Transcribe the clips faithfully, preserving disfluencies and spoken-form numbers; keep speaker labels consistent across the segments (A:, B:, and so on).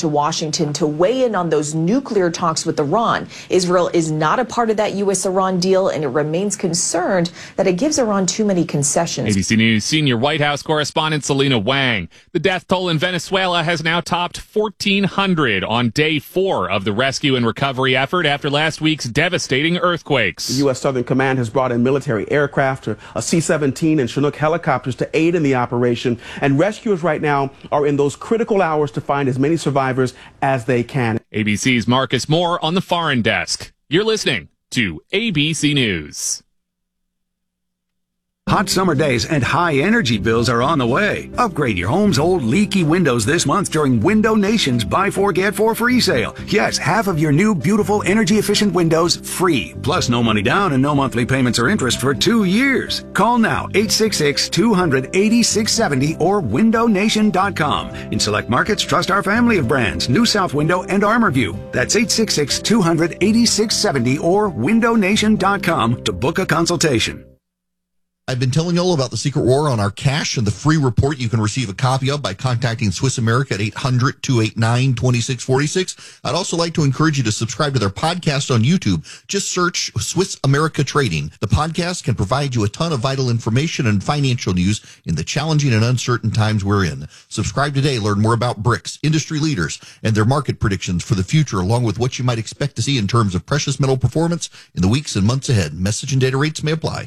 A: to Washington to weigh in on those nuclear talks with Iran. Israel is not a part of that U S Iran deal, and it remains concerned that it gives Iran too many concessions.
B: A B C News senior White House correspondent Selena Wang. The death toll in Venezuela has now topped fourteen hundred on day four of the rescue and recovery effort after last week's devastating earthquakes.
C: The U S Southern Command has brought in military aircraft, a C seventeen and Chinook helicopters to aid in the operation, and rescuers right now are in those critical hours to find as many survivors as they can.
B: A B C's Marcus Moore on the foreign desk. You're listening to A B C News.
D: Hot summer days and high energy bills are on the way. Upgrade your home's old leaky windows this month during Window Nation's Buy Four Get Four free sale. Yes, half of your new beautiful energy efficient windows free. Plus no money down and no monthly payments or interest for two years. Call now eight six six, two hundred, eighty-six seventy or window nation dot com. In select markets, trust our family of brands, New South Window and ArmorView. That's eight six six, two hundred, eighty-six seventy or window nation dot com to book a consultation.
E: I've been telling you all about the secret war on our cash and the free report you can receive a copy of by contacting Swiss America at eight hundred, two eight nine, two six four six. I'd also like to encourage you to subscribe to their podcast on YouTube. Just search Swiss America Trading. The podcast can provide you a ton of vital information and financial news in the challenging and uncertain times we're in. Subscribe today. Learn more about BRICS, industry leaders, and their market predictions for the future, along with what you might expect to see in terms of precious metal performance in the weeks and months ahead. Message and data rates may apply.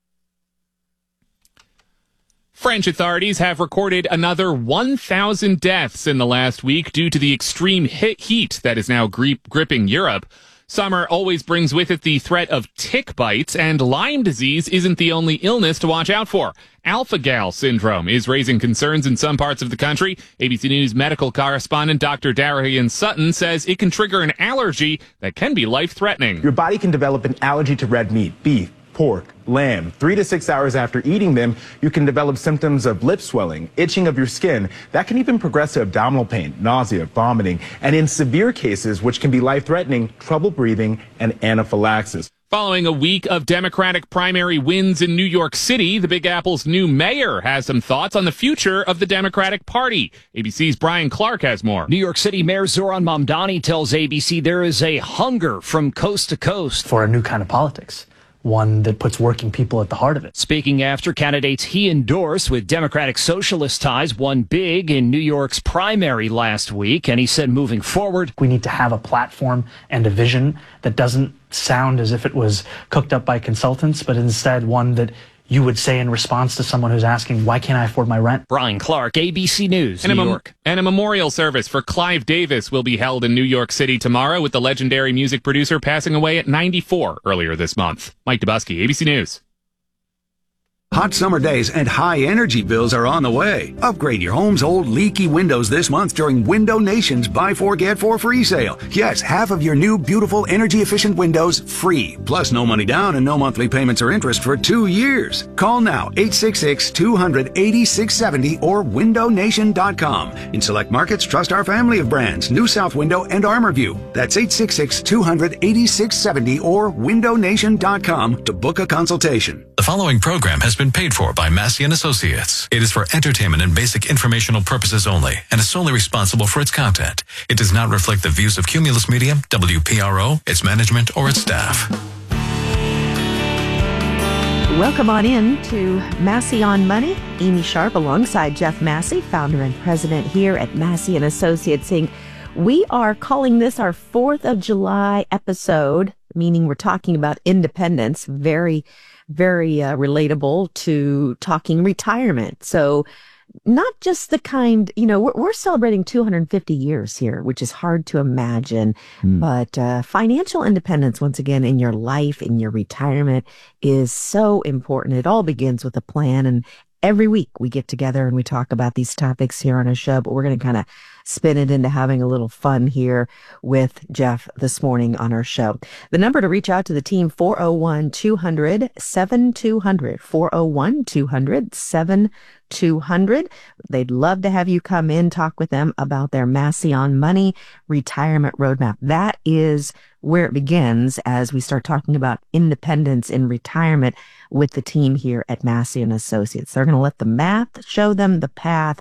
B: French authorities have recorded another one thousand deaths in the last week due to the extreme heat that is now gri- gripping Europe. Summer always brings with it the threat of tick bites, and Lyme disease isn't the only illness to watch out for. Alpha-Gal syndrome is raising concerns in some parts of the country. A B C News medical correspondent Doctor Darian Sutton says it can trigger an allergy that can be life-threatening.
F: Your body can develop an allergy to red meat, beef, pork, lamb. Three to six hours after eating them, you can develop symptoms of lip swelling, itching of your skin. That can even progress to abdominal pain, nausea, vomiting, and in severe cases, which can be life-threatening, trouble breathing and anaphylaxis.
B: Following a week of Democratic primary wins in New York City, the Big Apple's new mayor has some thoughts on the future of the Democratic Party. A B C's Brian Clark has more.
G: New York City Mayor Zoran Mamdani tells A B C there is a hunger from coast to coast
H: for a new kind of politics. One that puts working people at the heart of it.
G: Speaking after candidates he endorsed with Democratic Socialist ties won big in New York's primary last week, and he said moving forward,
H: we need to have a platform and a vision that doesn't sound as if it was cooked up by consultants, but instead one that you would say in response to someone who's asking, why can't I afford my rent?
G: Brian Clark, A B C News,
B: and
G: New
B: a mem-
G: York.
B: And a memorial service for Clive Davis will be held in New York City tomorrow, with the legendary music producer passing away at ninety-four earlier this month. Mike Dubusky, A B C News.
D: Hot summer days and high energy bills are on the way. Upgrade your home's old leaky windows this month during Window Nation's Buy Four Get Four free sale. Yes, half of your new beautiful energy efficient windows free. Plus no money down and no monthly payments or interest for two years. Call now eight six six, two hundred, eighty-six seventy or window nation dot com. In select markets, trust our family of brands, New South Window and ArmorView. That's eight six six, two hundred, eighty-six seventy or window nation dot com to book a consultation.
I: The following program has been paid for by Massey and Associates. It is for entertainment and basic informational purposes only and is solely responsible for its content. It does not reflect the views of Cumulus Media, W P R O, its management, or its staff.
J: Welcome on in to Massey on Money. Amy Sharp alongside Jeff Massey, founder and president here at Massey and Associates Incorporated. We are calling this our fourth of July episode, meaning we're talking about independence. Very very uh, relatable to talking retirement. So not just the kind, you know, we're, we're celebrating two hundred fifty years here, which is hard to imagine. Mm. But uh, financial independence, once again, in your life, in your retirement, is so important. It all begins with a plan. And every week we get together and we talk about these topics here on our show, but we're going to kind of spin it into having a little fun here with Jeff this morning on our show. The number to reach out to the team, four oh one, two hundred, seventy-two hundred, four oh one, two hundred, seventy-two hundred. They'd love to have you come in, talk with them about their Massey on Money retirement roadmap. That is where it begins as we start talking about independence in retirement with the team here at Massey and Associates. They're going to let the math show them the path,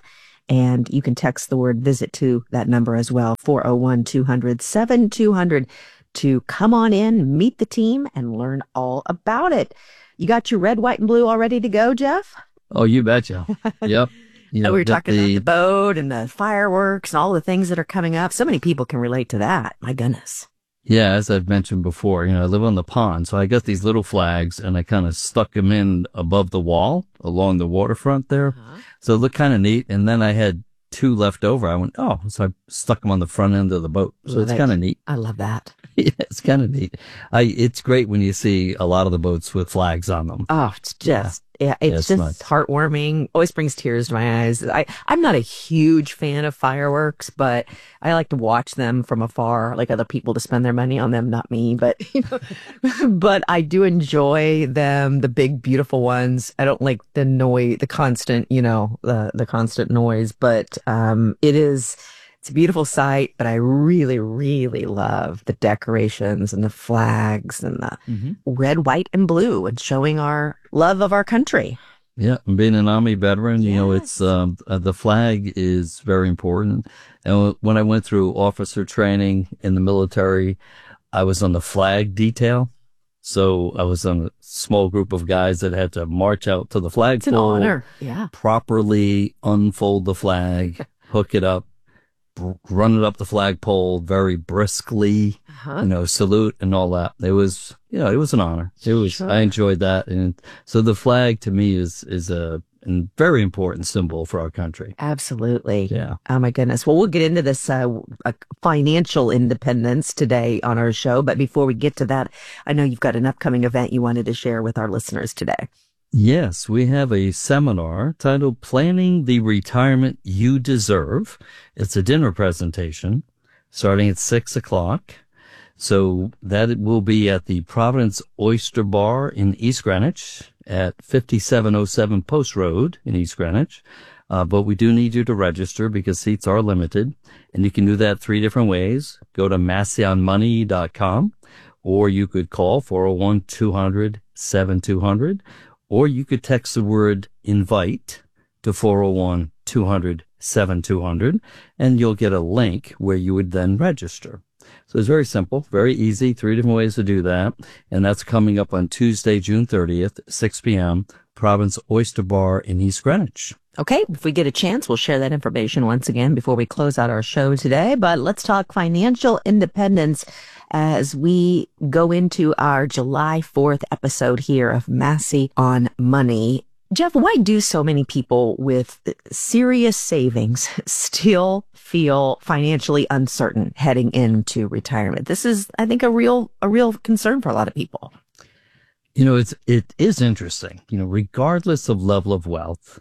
J: And you can text the word visit to that number as well, four oh one, two hundred, seventy-two hundred, to come on in, meet the team, and learn all about it. You got your red, white, and blue all ready to go, Jeff?
K: Oh, you betcha. Yep. You know,
J: we were talking
K: the,
J: about the boat and the fireworks and all the things that are coming up. So many people can relate to that. My goodness.
K: Yeah, as I've mentioned before, you know, I live on the pond, so I got these little flags and I kind of stuck them in above the wall along the waterfront there. Uh-huh. So it looked kind of neat. And then I had two left over. I went, oh, so I stuck them on the front end of the boat. So love it's kind of neat.
J: I love that.
K: Yeah, it's kind of neat. I, it's great when you see a lot of the boats with flags on them.
J: Oh, it's just, yeah, yeah it's, yeah, it's just nice. Heartwarming. Always brings tears to my eyes. I, I'm not a huge fan of fireworks, but I like to watch them from afar, like other people to spend their money on them, not me, but, you know, but I do enjoy them, the big, beautiful ones. I don't like the noise, the constant, you know, the, the constant noise, but, um, it is, it's a beautiful sight, but I really, really love the decorations and the flags and the mm-hmm. red, white, and blue, and showing our love of our country.
K: Yeah, and being an Army veteran, yes. you know, it's um, uh, the flag is very important. And when I went through officer training in the military, I was on the flag detail. So I was on a small group of guys that had to march out to the flagpole,
J: it's an honor. Yeah.
K: properly unfold the flag, hook it up, run it up the flagpole very briskly, uh-huh. you know, salute and all that. It was, you know, it was an honor. It was, sure. I enjoyed that. And so the flag to me is, is a, a very important symbol for our country.
J: Absolutely.
K: Yeah.
J: Oh my goodness. Well, we'll get into this, uh, uh, financial independence today on our show. But before we get to that, I know you've got an upcoming event you wanted to share with our listeners today.
K: Yes, we have a seminar titled Planning the Retirement You Deserve. It's a dinner presentation starting at six o'clock. So that will be at the Providence Oyster Bar in East Greenwich at fifty-seven oh seven Post Road in East Greenwich. Uh, but we do need you to register because seats are limited. And you can do that three different ways. Go to massey on money dot com, or you could call four oh one, two hundred, seventy-two hundred. Or you could text the word invite to four oh one, two hundred, seventy-two hundred, and you'll get a link where you would then register. So it's very simple, very easy, three different ways to do that. And that's coming up on Tuesday, June thirtieth, six p.m., Providence Oyster Bar in East Greenwich.
J: Okay, if we get a chance, we'll share that information once again before we close out our show today. But let's talk financial independence as we go into our July fourth episode here of Massey on Money. Jeff, why do so many people with serious savings still feel financially uncertain heading into retirement? This is, I think, a real a real concern for a lot of people.
K: You know, it's it is interesting. You know, regardless of level of wealth,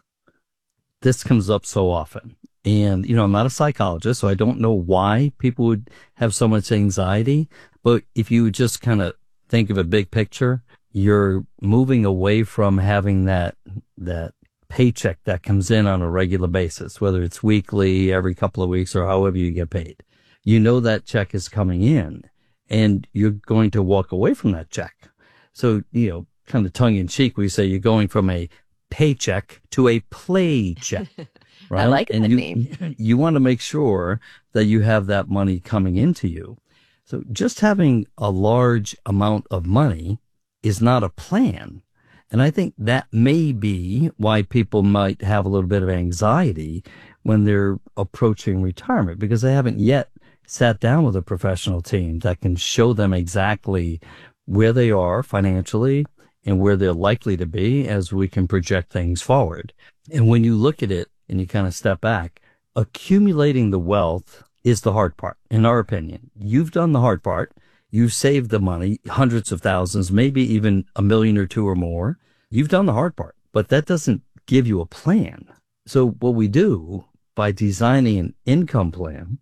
K: this comes up so often. And, you know, I'm not a psychologist, so I don't know why people would have so much anxiety. But if you just kind of think of a big picture, you're moving away from having that, that paycheck that comes in on a regular basis, whether it's weekly, every couple of weeks, or however you get paid. You know that check is coming in and you're going to walk away from that check. So, you know, kind of tongue in cheek, we say you're going from a paycheck to a play check. Right?
J: I like that
K: and you,
J: name.
K: You want to make sure that you have that money coming into you. So just having a large amount of money is not a plan. And I think that may be why people might have a little bit of anxiety when they're approaching retirement, because they haven't yet sat down with a professional team that can show them exactly where they are financially and where they're likely to be as we can project things forward. And when you look at it and you kind of step back, accumulating the wealth is the hard part, in our opinion. You've done the hard part. You've saved the money, hundreds of thousands, maybe even a million or two or more. You've done the hard part, but that doesn't give you a plan. So what we do by designing an income plan,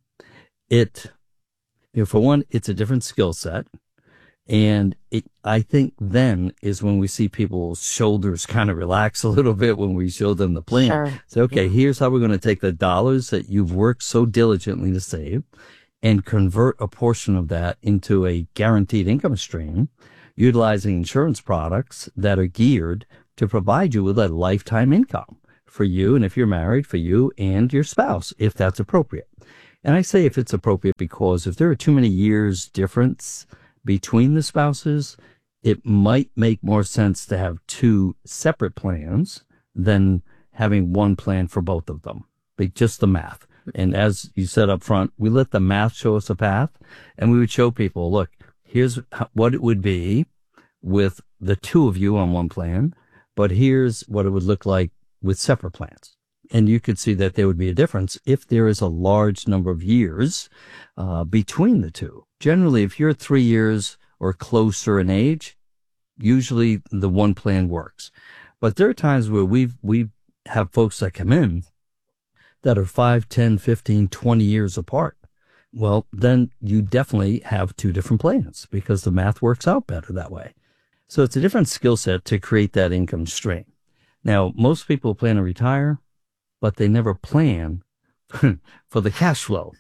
K: it, you know, for one, it's a different skill set. And it, I think then is when we see people's shoulders kind of relax a little bit when we show them the plan.
J: Sure.
K: So, okay,
J: Yeah.
K: here's how we're going to take the dollars that you've worked so diligently to save and convert a portion of that into a guaranteed income stream, utilizing insurance products that are geared to provide you with a lifetime income for you, and if you're married, for you and your spouse, if that's appropriate. And I say if it's appropriate because if there are too many years difference between the spouses, it might make more sense to have two separate plans than having one plan for both of them. Like just the math. And as you said up front, we let the math show us a path, and we would show people, look, here's what it would be with the two of you on one plan, but here's what it would look like with separate plans. And you could see that there would be a difference if there is a large number of years uh, between the two. Generally, if you're three years or closer in age, usually the one plan works. But there are times where we've, we have folks that come in that are five, ten, fifteen, twenty years apart. Well, then you definitely have two different plans because the math works out better that way. So it's a different skill set to create that income stream. Now, most people plan to retire, but they never plan for the cash flow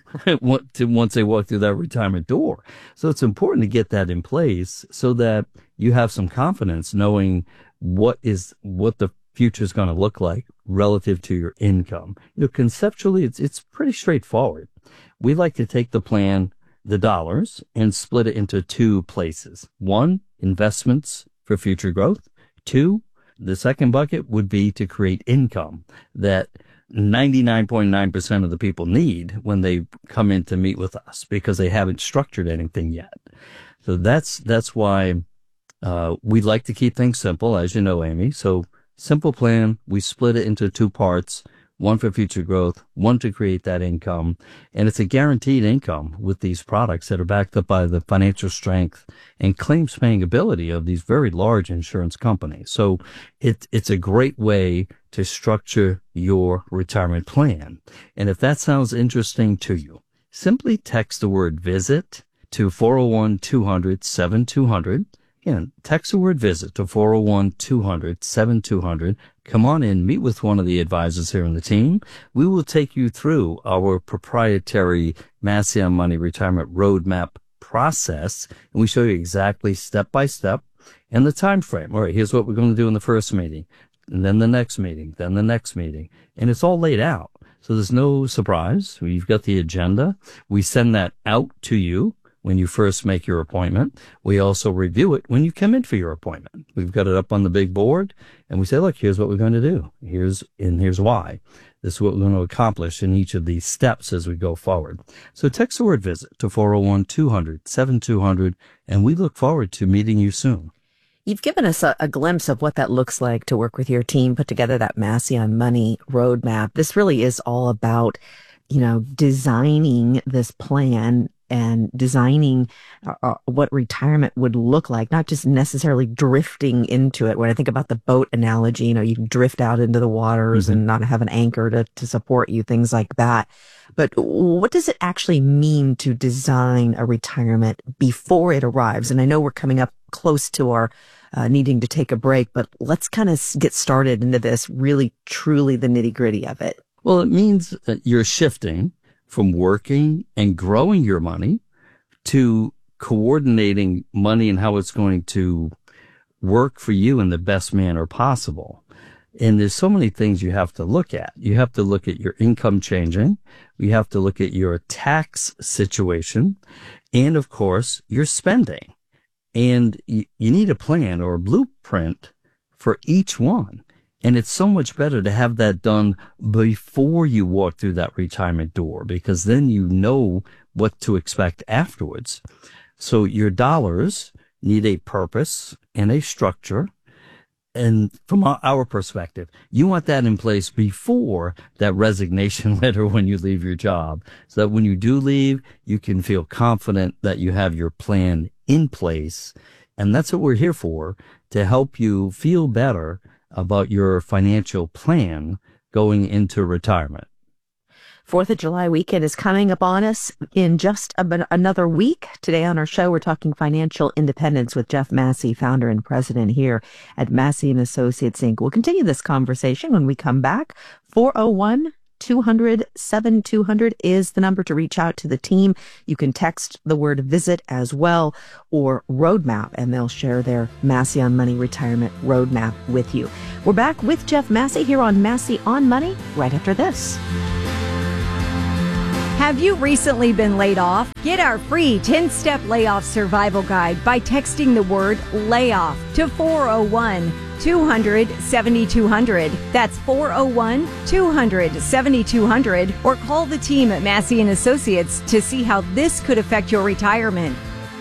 K: once they walk through that retirement door. So it's important to get that in place so that you have some confidence knowing what is what the future is going to look like relative to your income. You know, conceptually, it's it's pretty straightforward. We like to take the plan, the dollars, and split it into two places. One, investments for future growth. Two, the second bucket would be to create income that ninety-nine point nine percent of the people need when they come in to meet with us because they haven't structured anything yet. So that's that's why uh, we like to keep things simple, as you know, Amy. So simple plan, we split it into two parts, one for future growth, one to create that income. And it's a guaranteed income with these products that are backed up by the financial strength and claims paying ability of these very large insurance companies. So it, it's a great way to structure your retirement plan. And if that sounds interesting to you, simply text the word visit to four oh one, two hundred, seventy-two hundred. Again, text the word visit to four oh one, two hundred, seventy-two hundred. Come on in, meet with one of the advisors here on the team. We will take you through our proprietary Massey on Money retirement roadmap process, and we show you exactly step by step and the time frame. All right, here's what we're going to do in the first meeting, and then the next meeting, then the next meeting, and it's all laid out. So there's no surprise. We've got the agenda. We send that out to you when you first make your appointment. We also review it when you come in for your appointment. We've got it up on the big board, and we say, look, here's what we're going to do. Here's, and here's why. This is what we're going to accomplish in each of these steps as we go forward. So text the word visit to four oh one, two hundred, seventy-two hundred, and we look forward to meeting you soon.
J: You've given us a, a glimpse of what that looks like to work with your team, put together that Massey on Money roadmap. This really is all about, you know, designing this plan and designing uh, what retirement would look like, not just necessarily drifting into it. When I think about the boat analogy, you know, you drift out into the waters mm-hmm. and not have an anchor to, to support you, things like that. But what does it actually mean to design a retirement before it arrives? And I know we're coming up close to our uh, needing to take a break, but let's kind of get started into this, really, truly the nitty gritty of it.
K: Well, it means that you're shifting from working and growing your money to coordinating money and how it's going to work for you in the best manner possible. And there's so many things you have to look at. You have to look at your income changing. You have to look at your tax situation. And of course, your spending. And you, you need a plan or a blueprint for each one. And it's so much better to have that done before you walk through that retirement door, because then you know what to expect afterwards. So your dollars need a purpose and a structure. And from our perspective, you want that in place before that resignation letter when you leave your job, so that when you do leave, you can feel confident that you have your plan in place. And that's what we're here for, to help you feel better about your financial plan going into retirement.
J: Fourth of July weekend is coming upon us in just a, another week. Today on our show, we're talking financial independence with Jeff Massey, founder and president here at Massey and Associates, Incorporated. We'll continue this conversation when we come back. four oh one, two hundred, seventy-two hundred is the number to reach out to the team. You can text the word visit as well, or roadmap, and they'll share their Massey on Money retirement roadmap with you. We're back with Jeff Massey here on Massey on Money right after this.
L: Have you recently been laid off? Get our free ten-step layoff survival guide by texting the word layoff to four oh one, two hundred, seventy-two hundred. That's four oh one, two hundred, seventy-two hundred, or call the team at Massey and Associates to see how this could affect your retirement.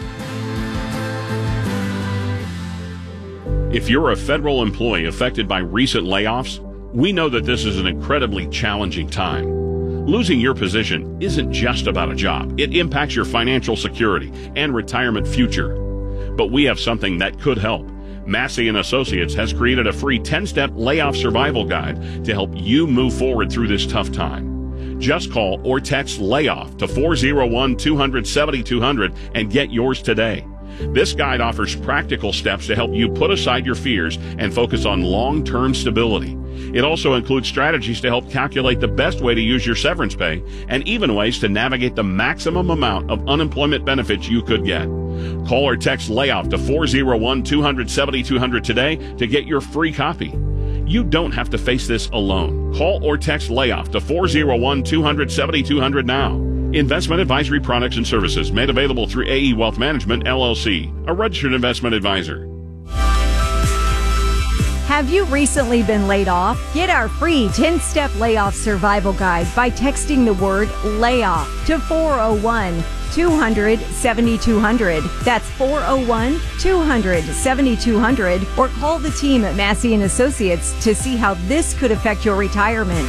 M: If you're a federal employee affected by recent layoffs, we know that this is an incredibly challenging time. Losing your position isn't just about a job. It impacts your financial security and retirement future. But we have something that could help. Massey and Associates has created a free ten-step layoff survival guide to help you move forward through this tough time. Just call or text layoff to four oh one, two hundred, seventy-two hundred and get yours today. This guide offers practical steps to help you put aside your fears and focus on long-term stability. It also includes strategies to help calculate the best way to use your severance pay and even ways to navigate the maximum amount of unemployment benefits you could get. Call or text layoff to four oh one, two hundred, seventy-two hundred today to get your free copy. You don't have to face this alone. Call or text layoff to four oh one, two hundred, seventy-two hundred now. Investment advisory products and services made available through A E Wealth Management, L L C, a registered investment advisor.
L: Have you recently been laid off? Get our free ten-step layoff survival guide by texting the word layoff to four oh one, two hundred, seventy-two hundred. That's four oh one, two hundred, seventy-two hundred, or call the team at Massey and Associates to see how this could affect your retirement.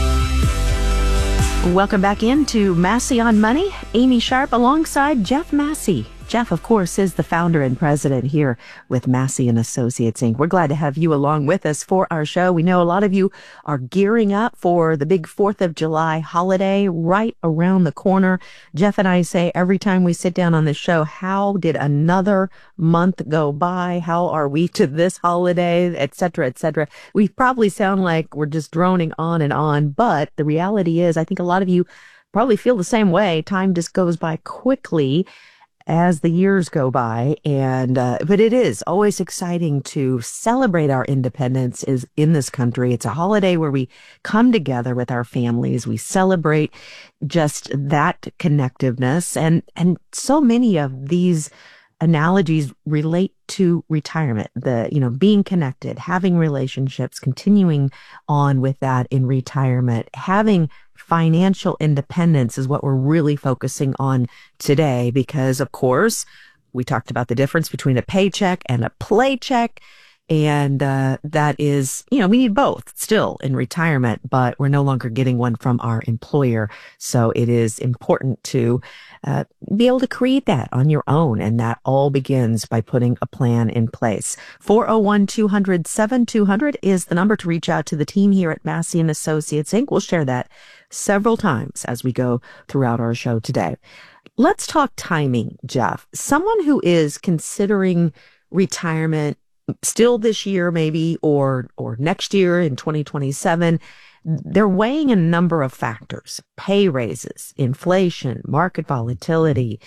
J: Welcome back into Massey on Money. Amy Sharp alongside Jeff Massey. Jeff, of course, is the founder and president here with Massey and Associates, Incorporated. We're glad to have you along with us for our show. We know a lot of you are gearing up for the big fourth of July holiday right around the corner. Jeff and I say every time we sit down on the show, how did another month go by? How are we to this holiday, et cetera, et cetera? We probably sound like we're just droning on and on, but the reality is I think a lot of you probably feel the same way. Time just goes by quickly as the years go by. And, uh, but it is always exciting to celebrate our independence is in this country. It's a holiday where we come together with our families. We celebrate just that connectiveness. And, and so many of these analogies relate to retirement, the, you know, being connected, having relationships, continuing on with that in retirement, having financial independence is what we're really focusing on today because, of course, we talked about the difference between a paycheck and a playcheck. And uh, that is, you know, we need both still in retirement, but we're no longer getting one from our employer. So it is important to uh, be able to create that on your own. And that all begins by putting a plan in place. four oh one, two hundred, seventy-two hundred is the number to reach out to the team here at Massey and Associates, Incorporated. We'll share that several times as we go throughout our show today. Let's talk timing, Jeff. Someone who is considering retirement still this year maybe or or next year in twenty twenty-seven, they're weighing a number of factors: pay raises, inflation, market volatility,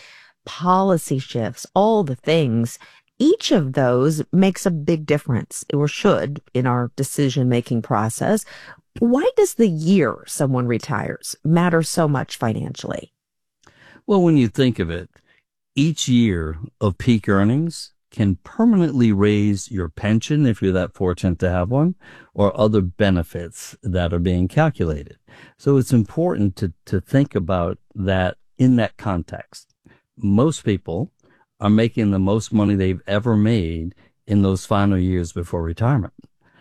J: policy shifts, all the things. Each of those makes a big difference, or should, in our decision-making process. Why does the year someone retires matter so much financially?
K: Well, when you think of it, each year of peak earnings can permanently raise your pension if you're that fortunate to have one, or other benefits that are being calculated. So it's important to, to think about that in that context. Most people are making the most money they've ever made in those final years before retirement.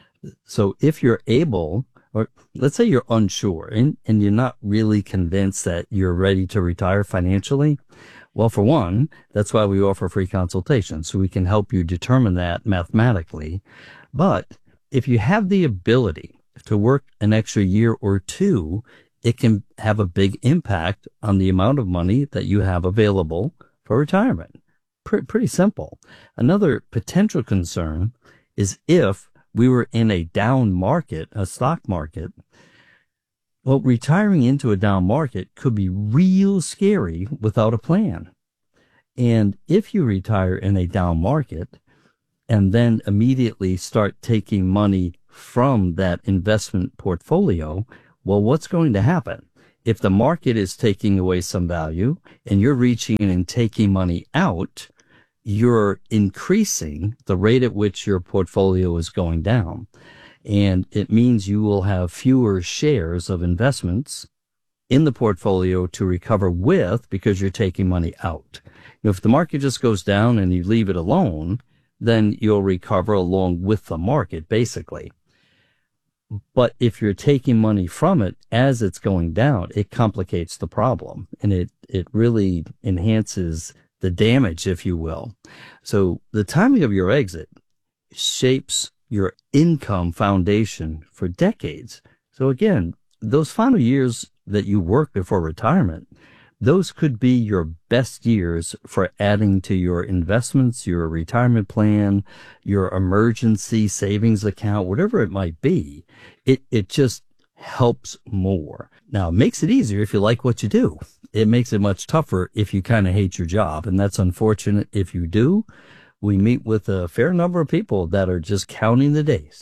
K: So if you're able, or let's say you're unsure and, and you're not really convinced that you're ready to retire financially, well, for one, that's why we offer free consultations, so we can help you determine that mathematically. But if you have the ability to work an extra year or two, it can have a big impact on the amount of money that you have available for retirement. Pre- pretty simple. Another potential concern is if we were in a down market, a stock market, Well, retiring into a down market could be real scary without a plan. And if you retire in a down market and then immediately start taking money from that investment portfolio, well, what's going to happen? If the market is taking away some value and you're reaching in and taking money out, you're increasing the rate at which your portfolio is going down. And it means you will have fewer shares of investments in the portfolio to recover with because you're taking money out. You know, if the market just goes down and you leave it alone, then you'll recover along with the market, basically. But if you're taking money from it as it's going down, it complicates the problem, and it, it really enhances the damage, if you will. So the timing of your exit shapes your income foundation for decades. So again, those final years that you work before retirement, those could be your best years for adding to your investments, your retirement plan, your emergency savings account, whatever it might be. It, it just helps more. Now, it makes it easier if you like what you do. It makes it much tougher if you kind of hate your job. And that's unfortunate if you do. We meet with a fair number of people that are just counting the days.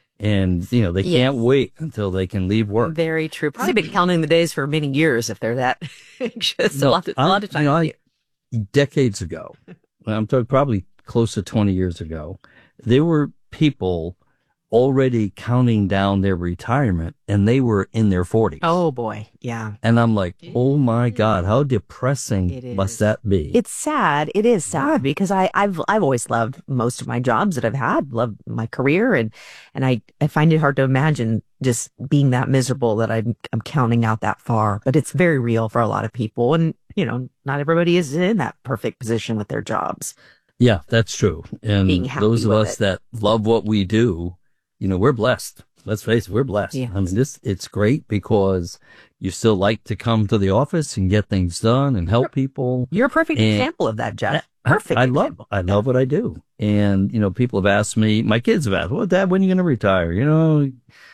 K: And, you know, they
N: Yes.
K: can't wait until they can leave work.
N: Very true. Probably been counting the days for many years if they're that anxious. a lot, a lot of
K: I- you know,
N: times.
K: I- decades ago, I'm talking probably close to twenty years ago, there were people already counting down their retirement and they were in their forties.
N: Oh boy. Yeah.
K: And I'm like, oh my God, how depressing
N: It
K: must that be?
J: It's sad. It is sad because I, I've I've always loved most of my jobs that I've had, loved my career, and and I, I find it hard to imagine just being that miserable that I'm I'm counting out that far. But it's very real for a lot of people, and you know, not everybody is in that perfect position with their jobs.
K: Yeah, that's true. And
J: Being happy
K: those of
J: with
K: us
J: it.
K: that love what we do, you know, we're blessed. Let's face it, we're blessed.
J: Yes.
K: I mean, this, it's great because you still like to come to the office and get things done and help people.
J: You're a perfect
K: And-
J: example of that, Jeff. Perfect.
K: I love, I love what I do. And, you know, people have asked me, my kids have asked, well, Dad, when are you going to retire? You know,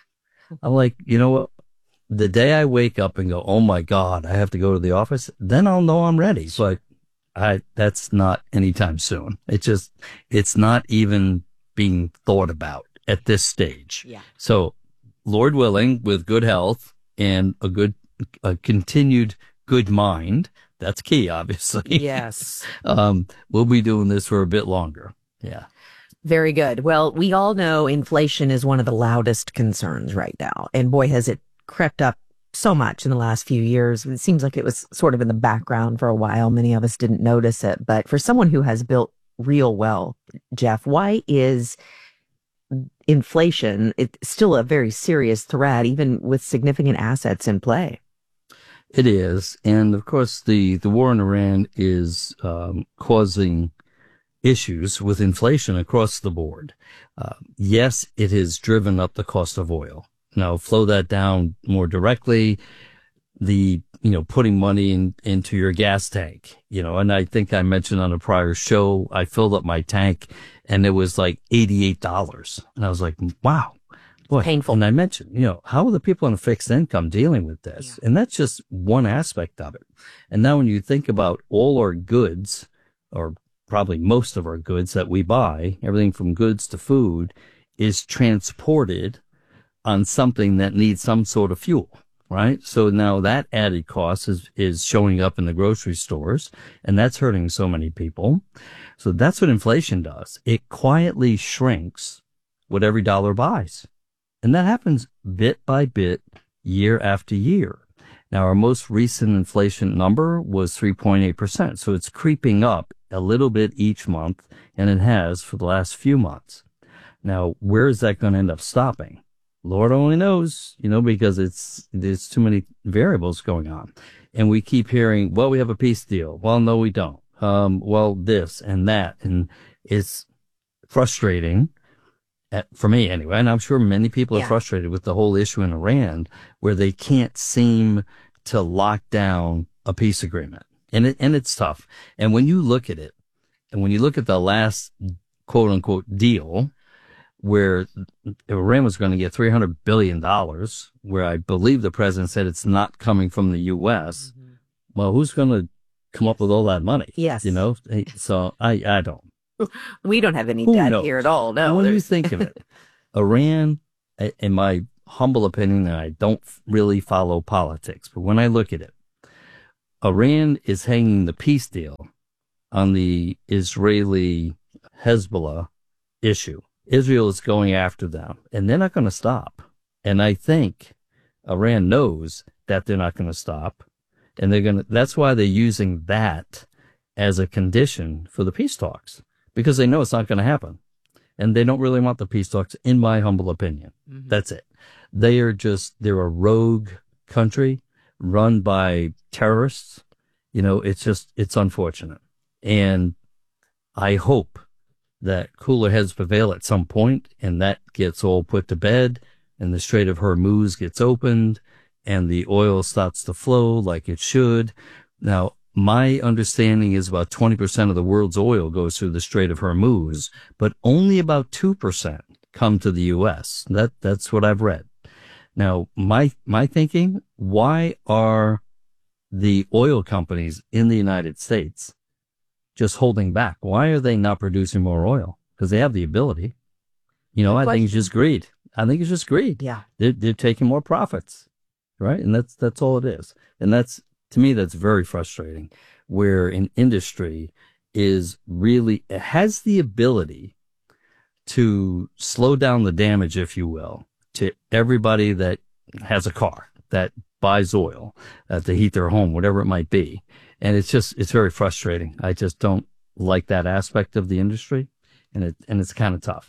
K: I'm like, you know what? The day I wake up and go, oh my God, I have to go to the office, then I'll know I'm ready. But I, that's not anytime soon. It's just, it's not even being thought about at this stage.
J: Yeah.
K: So, Lord willing, with good health and a good, a continued good mind, that's key, obviously.
N: Yes.
K: um, we'll be doing this for a bit longer. Yeah.
J: Very good. Well, we all know inflation is one of the loudest concerns right now. And boy, has it crept up so much in the last few years. It seems like it was sort of in the background for a while. Many of us didn't notice it. But for someone who has built real wealth, Jeff, why is inflation it's still a very serious threat, even with significant assets in play?
K: It is. And of course, the, the war in Iran is um, causing issues with inflation across the board. Uh, yes, it has driven up the cost of oil. Now, flow that down more directly, the, you know, putting money in, into your gas tank, you know, and I think I mentioned on a prior show, I filled up my tank and it was like eighty-eight dollars. And I was like, wow. Boy,
J: painful.
K: And I mentioned, you know, how are the people on a fixed income dealing with this? Yeah. And that's just one aspect of it. And now when you think about all our goods, or probably most of our goods that we buy, everything from goods to food, is transported on something that needs some sort of fuel, right? So now that added cost is, is showing up in the grocery stores, and that's hurting so many people. So that's what inflation does. It quietly shrinks what every dollar buys. And that happens bit by bit, year after year. Now, our most recent inflation number was three point eight percent. So it's creeping up a little bit each month, and it has for the last few months. Now, where is that going to end up stopping? Lord only knows, you know, because it's, there's too many variables going on. And we keep hearing, well, we have a peace deal. Well, no, we don't. Um, well, this and that. And it's frustrating. At, for me anyway, and I'm sure many people are
N: Yeah.
K: frustrated with the whole issue in Iran, where they can't seem to lock down a peace agreement. And it, and it's tough. And when you look at it, and when you look at the last quote unquote deal, where Iran was going to get three hundred billion dollars, where I believe the president said it's not coming from the U S. Mm-hmm. Well, who's going to come up with all that money?
N: Yes.
K: You know, so I, I don't.
N: We don't have any
K: Who
N: debt
K: knows?
N: here at all. No.
K: When you
N: there's-
K: think of it, Iran, in my humble opinion, and I don't really follow politics, but when I look at it, Iran is hanging the peace deal on the Israeli Hezbollah issue. Israel is going after them, and they're not going to stop. And I think Iran knows that they're not going to stop, and they're going to. That's why they're using that as a condition for the peace talks, because they know it's not going to happen, and they don't really want the peace talks. In my humble opinion, mm-hmm. That's it. They are just they're a rogue country run by terrorists. You know, it's just it's unfortunate, and I hope that cooler heads prevail at some point, and that gets all put to bed, and the Strait of Hormuz gets opened, and the oil starts to flow like it should. Now, my understanding is about twenty percent of the world's oil goes through the Strait of Hormuz, but only about two percent come to the U S. That, that's what I've read. Now, my, my thinking, why are the oil companies in the United States just holding back? Why are they not producing more oil? Because they have the ability. You know,
N: Good
K: I think it's
N: question.
K: just greed. I think it's just greed.
N: Yeah.
K: They're, they're taking more profits, right? And that's, that's all it is. And that's, to me, that's very frustrating, where an industry is really, it has the ability to slow down the damage, if you will, to everybody that has a car, that buys oil, uh, to heat their home, whatever it might be. And it's just, it's very frustrating. I just don't like that aspect of the industry, and it, and it's kind of tough.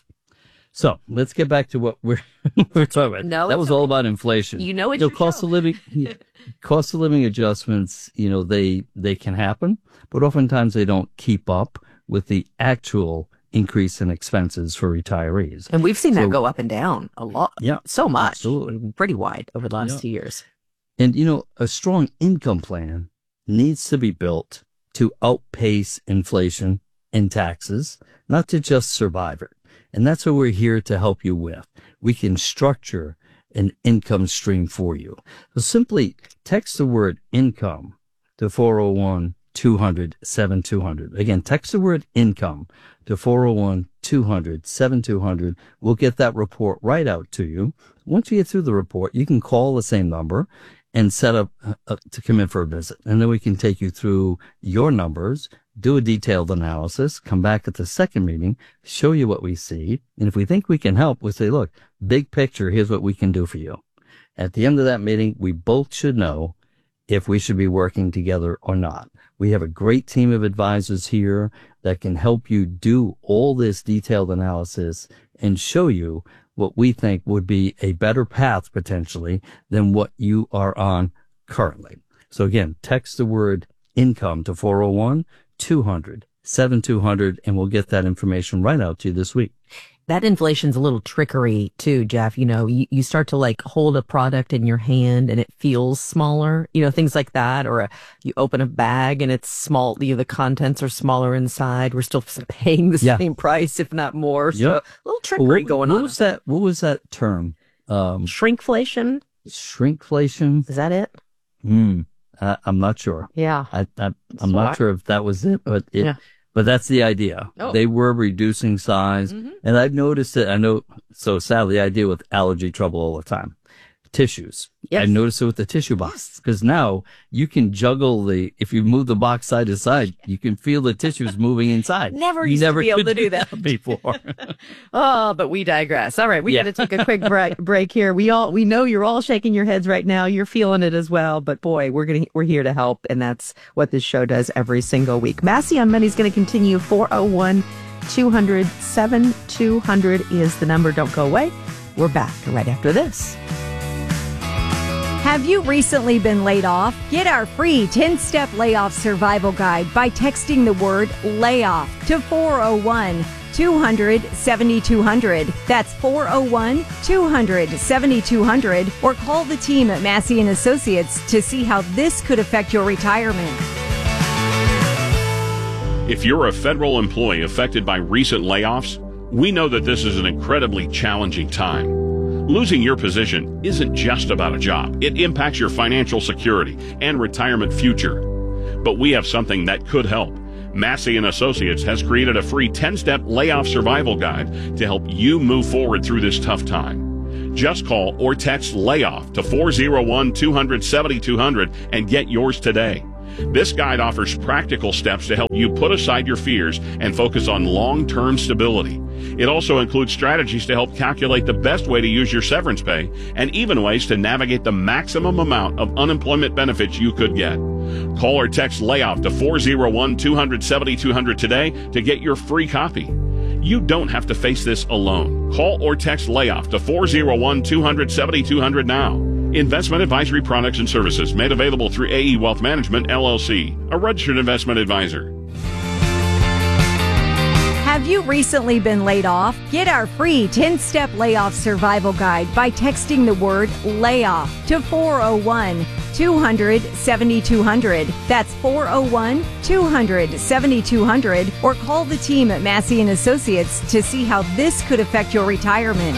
K: So let's get back to what we're, we're talking about.
N: No,
K: that
N: it's
K: was all about inflation.
N: You know, it's
K: You
N: your
K: cost
N: show.
K: of living, yeah, cost of living adjustments, you know, they, they can happen, but oftentimes they don't keep up with the actual increase in expenses for retirees.
N: And we've seen
K: So-
N: that go up and down a lot.
K: Yeah.
N: So much.
K: Absolutely.
N: Pretty wide over the last
K: Yeah.
N: two years.
K: And, you know, a strong income plan needs to be built to outpace inflation and taxes, not to just survive it. And that's what we're here to help you with. We can structure an income stream for you. So simply text the word income to four oh one, two hundred, seven two hundred. Again, text the word income to four oh one, two hundred, seven two hundred. We'll get that report right out to you. Once you get through the report, you can call the same number and set up uh, to come in for a visit. And then we can take you through your numbers, do a detailed analysis, come back at the second meeting, show you what we see. And if we think we can help, we'll say, look, big picture, here's what we can do for you. At the end of that meeting, we both should know if we should be working together or not. We have a great team of advisors here that can help you do all this detailed analysis and show you what we think would be a better path potentially than what you are on currently. So again, text the word income to four oh one, two hundred, seven two hundred, and we'll get that information right out to you this week.
N: That inflation's a little trickery too, Jeff. You know, you, you start to like hold a product in your hand and it feels smaller, you know, things like that. Or a, you open a bag and it's small, you know, the contents are smaller inside. We're still paying the
K: Yeah.
N: same price, if not more. So
K: Yep.
N: a little trickery
K: Well, what,
N: going
K: what
N: on.
K: was that? What was that term? Um,
N: Shrinkflation?
K: shrinkflation?
N: Is that it?
K: Hmm. Uh, I'm not sure.
N: Yeah.
K: I, I, I'm
N: So
K: not
N: I-
K: sure if that was it, but it,
N: Yeah.
K: but that's the idea.
N: Oh.
K: They were reducing size,
N: Mhm.
K: and I've noticed it. I know, so sadly, I deal with allergy trouble all the time. Tissues.
N: Yes.
K: I noticed it with the tissue box, because now you can juggle the, if you move the box side to side, you can feel the tissues moving inside.
N: Never
K: you
N: used to
K: never
N: be able
K: could
N: to do that.
K: before.
N: Oh, but we digress. All right, we
K: Yeah.
N: got to take a quick break, break here. We all we know you're all shaking your heads right now. You're feeling it as well. But boy, we're gonna we're here to help, and that's what this show does every single week. Massey on Money is going to continue. four oh one, two hundred, seven two hundred is the number. Don't go away. We're back right after this.
L: Have you recently been laid off? Get our free ten-step layoff survival guide by texting the word layoff to four oh one, two hundred, seven two hundred. That's four oh one, two hundred, seven two hundred. Or call the team at Massey and Associates to see how this could affect your retirement.
M: If you're a federal employee affected by recent layoffs, We know that this is an incredibly challenging time. Losing your position isn't just about a job. It impacts your financial security and retirement future. But we have something that could help. Massey and Associates has created a free ten-step layoff survival guide to help you move forward through this tough time. Just call or text LAYOFF to four oh one, two hundred, seventy-two hundred and get yours today. This guide offers practical steps to help you put aside your fears and focus on long-term stability. It also includes strategies to help calculate the best way to use your severance pay and even ways to navigate the maximum amount of unemployment benefits you could get. Call or text LAYOFF to four oh one, two hundred, seventy-two hundred today to get your free copy. You don't have to face this alone. Call or text LAYOFF to four oh one, two hundred, seventy-two hundred now. Investment advisory products and services made available through A E Wealth Management, L L C, a registered investment advisor.
L: Have you recently been laid off? Get our free ten-step layoff survival guide by texting the word layoff to four oh one, two hundred, seventy-two hundred. That's four oh one, two hundred, seventy-two hundred. Or call the team at Massey and Associates to see how this could affect your retirement.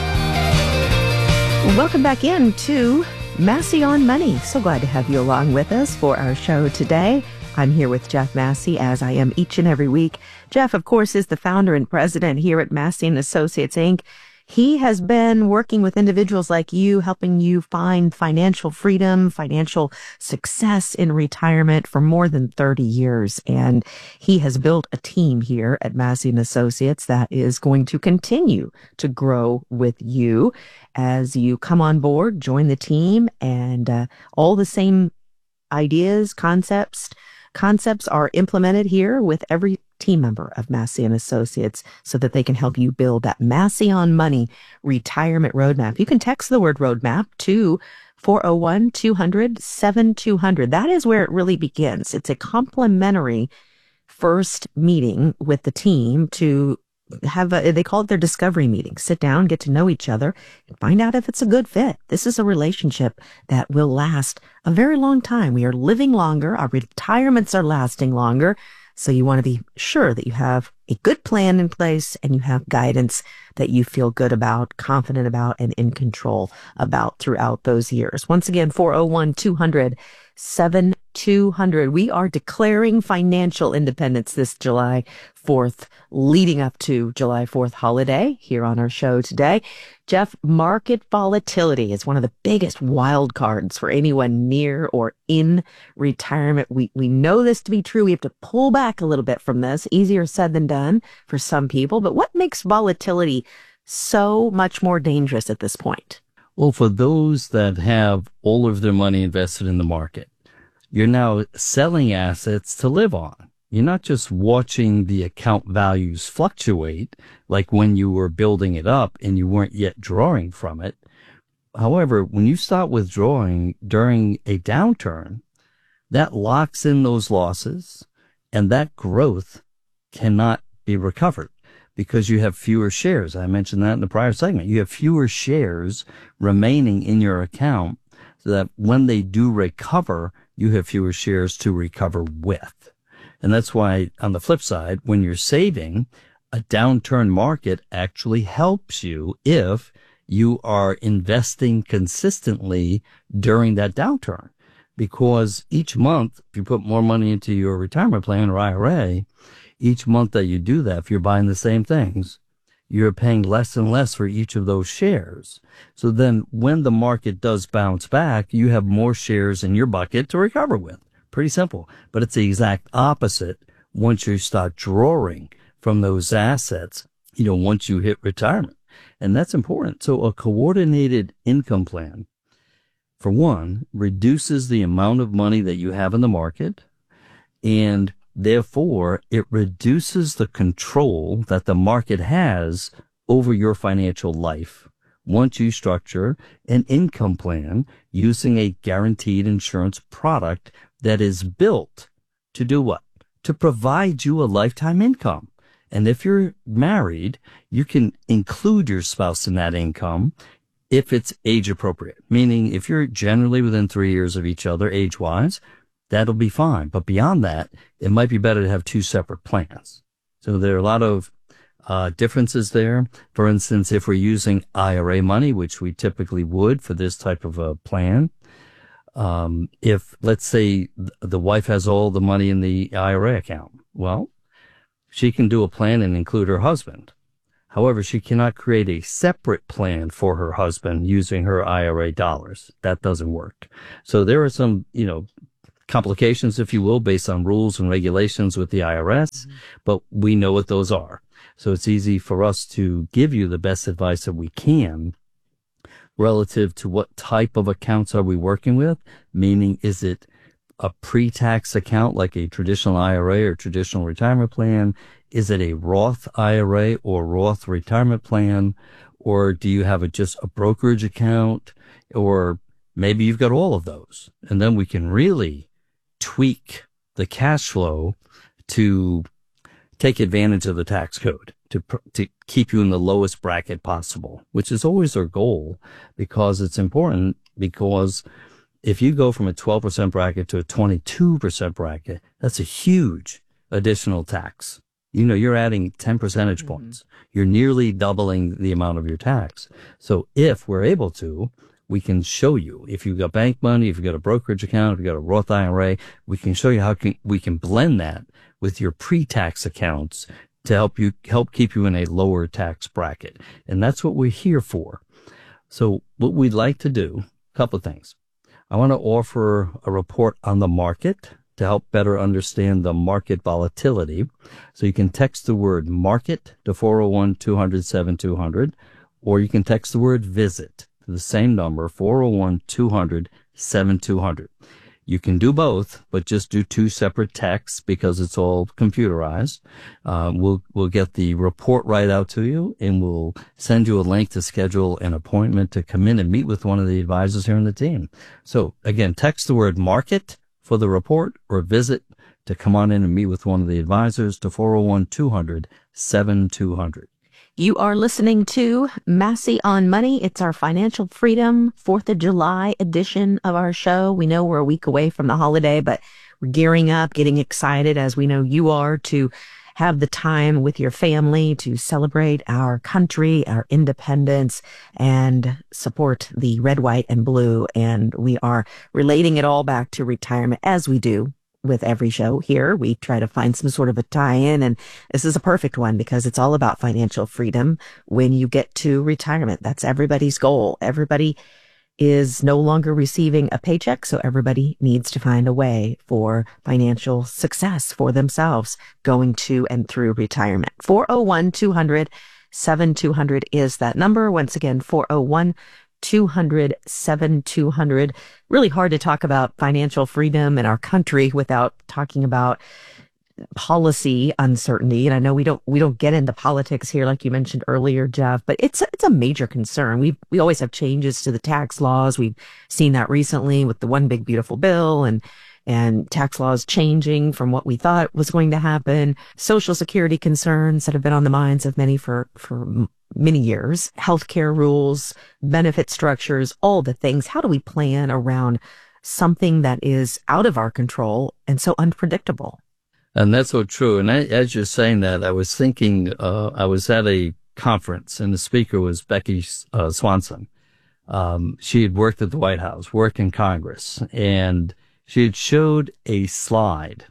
J: Welcome back in to Massey on Money. So glad to have you along with us for our show today. I'm here with Jeff Massey, as I am each and every week. Jeff, of course, is the founder and president here at Massey and Associates, Incorporated. He has been working with individuals like you, helping you find financial freedom, financial success in retirement for more than thirty years. And he has built a team here at Massey and Associates that is going to continue to grow with you as you come on board, join the team, and uh, all the same ideas, concepts, concepts are implemented here with every team member of Massey and Associates so that they can help you build that Massey on Money retirement roadmap. You can text the word roadmap to four oh one, two hundred, seventy-two hundred. That is where it really begins. It's a complimentary first meeting with the team to have a, they call it their discovery meeting. Sit down, get to know each other, and find out if it's a good fit. This is a relationship that will last a very long time. We are living longer. Our retirements are lasting longer. So you want to be sure that you have a good plan in place and you have guidance that you feel good about, confident about, and in control about throughout those years. Once again, four oh one, two hundred, seventy-two hundred. We are declaring financial independence this July fourth, leading up to July fourth holiday here on our show today. Jeff, market volatility is one of the biggest wild cards for anyone near or in retirement. We we know this to be true. We have to pull back a little bit from this. Easier said than done for some people. But what makes volatility so much more dangerous at this point?
K: Well, for those that have all of their money invested in the market, you're now selling assets to live on. You're not just watching the account values fluctuate like when you were building it up and you weren't yet drawing from it. However, when you start withdrawing during a downturn, that locks in those losses and that growth cannot be recovered because you have fewer shares. I mentioned that in the prior segment. You have fewer shares remaining in your account so that when they do recover, you have fewer shares to recover with. And that's why, on the flip side, when you're saving, a downturn market actually helps you if you are investing consistently during that downturn. Because each month, if you put more money into your retirement plan or I R A, each month that you do that, if you're buying the same things, you're paying less and less for each of those shares. So then when the market does bounce back, you have more shares in your bucket to recover with. Pretty simple, but it's the exact opposite once you start drawing from those assets, you know, once you hit retirement. And that's important. So a coordinated income plan, for one, reduces the amount of money that you have in the market, and therefore it reduces the control that the market has over your financial life. Once you structure an income plan using a guaranteed insurance product that is built to do what? To provide you a lifetime income. And if you're married, you can include your spouse in that income if it's age appropriate. Meaning if you're generally within three years of each other age-wise, that'll be fine. But beyond that, it might be better to have two separate plans. So there are a lot of uh, differences there. For instance, if we're using I R A money, which we typically would for this type of a plan, um, if let's say the wife has all the money in the I R A account, well, she can do a plan and include her husband. However, she cannot create a separate plan for her husband using her I R A dollars. That doesn't work. So there are some, you know, complications, if you will, based on rules and regulations with the I R S, mm-hmm. but we know what those are. So it's easy for us to give you the best advice that we can relative to what type of accounts are we working with, meaning is it a pre-tax account like a traditional I R A or traditional retirement plan? Is it a Roth I R A or Roth retirement plan? Or do you have a, just a brokerage account? Or maybe you've got all of those. And then we can really tweak the cash flow to take advantage of the tax code to to keep you in the lowest bracket possible, which is always our goal, because it's important. Because if you go from a twelve percent bracket to a twenty-two percent bracket, that's a huge additional tax. You know, you're adding ten percentage mm-hmm. points. You're nearly doubling the amount of your tax. So if we're able to, we can show you, if you've got bank money, if you've got a brokerage account, if you've got a Roth I R A, we can show you how can, we can blend that with your pre-tax accounts to help you, help keep you in a lower tax bracket. And that's what we're here for. So what we'd like to do, a couple of things. I want to offer a report on the market to help better understand the market volatility. So you can text the word market to four oh one, two hundred, seven two hundred, or you can text the word visit to the same number, four oh one, two hundred, seven two hundred. You can do both, but just do two separate texts because it's all computerized. Uh, we'll, we'll get the report right out to you, and we'll send you a link to schedule an appointment to come in and meet with one of the advisors here on the team. So again, text the word market for the report, or visit to come on in and meet with one of the advisors to four oh one, two hundred, seven two hundred.
J: You are listening to Massey on Money. It's our Financial Freedom fourth of July edition of our show. We know we're a week away from the holiday, but we're gearing up, getting excited, as we know you are, to have the time with your family to celebrate our country, our independence, and support the red, white, and blue. And we are relating it all back to retirement, as we do with every show here. We try to find some sort of a tie-in, and this is a perfect one because it's all about financial freedom when you get to retirement. That's everybody's goal. Everybody is no longer receiving a paycheck, so everybody needs to find a way for financial success for themselves going to and through retirement. four oh one, two hundred, seven two hundred is that number. Once again, four oh one, two hundred, seven two hundred. Really hard to talk about financial freedom in our country without talking about policy uncertainty. And I know we don't we don't get into politics here, like you mentioned earlier, Jeff, but it's a, it's a major concern. We we always have changes to the tax laws. We've seen that recently with the One Big Beautiful Bill, and and tax laws changing from what we thought was going to happen. Social Security concerns that have been on the minds of many for for many years. Healthcare rules, benefit structures, all the things. How do we plan around something that is out of our control and so unpredictable?
K: And that's so true. And I, as you're saying that, I was thinking, uh, I was at a conference and the speaker was Becky uh, Swanson. Um, she had worked at the White House, worked in Congress, and she had showed a slide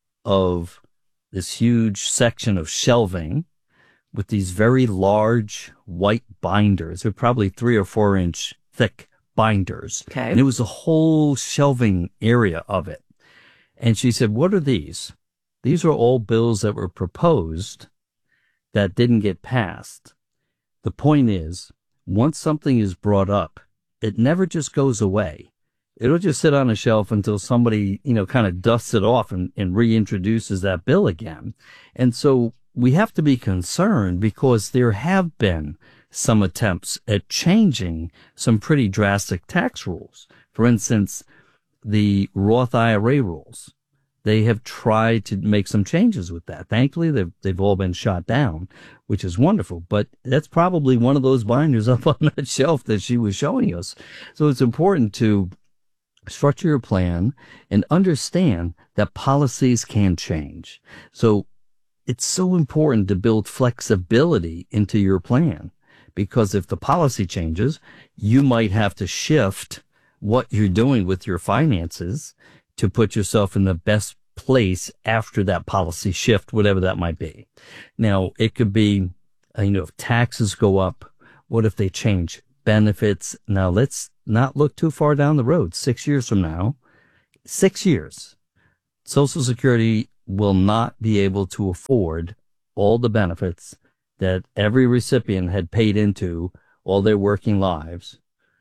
K: of this huge section of shelving with these very large white binders. They're probably three or four inch thick binders.
J: Okay.
K: And it was a whole shelving area of it. And she said, what are these? These are all bills that were proposed that didn't get passed. The point is, once something is brought up, it never just goes away. It'll just sit on a shelf until somebody, you know, kind of dusts it off and, and reintroduces that bill again. And so we have to be concerned because there have been some attempts at changing some pretty drastic tax rules. For instance, the Roth I R A rules. They have tried to make some changes with that. Thankfully, they've, they've all been shot down, which is wonderful. But that's probably one of those binders up on that shelf that she was showing us. So it's important to structure your plan and understand that policies can change. So it's so important to build flexibility into your plan, because if the policy changes, you might have to shift what you're doing with your finances to put yourself in the best place after that policy shift, whatever that might be. Now, it could be, you know, if taxes go up, what if they change benefits? Now, let's not look too far down the road. Six years from now, six years, Social Security will not be able to afford all the benefits that every recipient had paid into all their working lives.